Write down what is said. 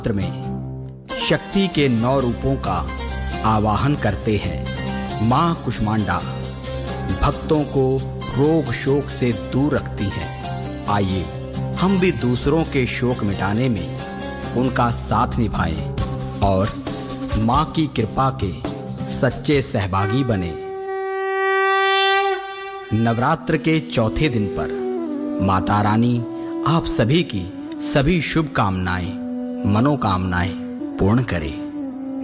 नवरात्र में शक्ति के 9 रूपों का आवाहन करते हैं। मां कुष्मांडा भक्तों को रोग शोक से दूर रखती हैं। आइए हम भी दूसरों के शोक मिटाने में उनका साथ निभाएं और मां की कृपा के सच्चे सहभागी बने। नवरात्र के चौथे दिन पर माता रानी आप सभी की सभी शुभ कामनाएं, मनोकामनाएं पूर्ण करे।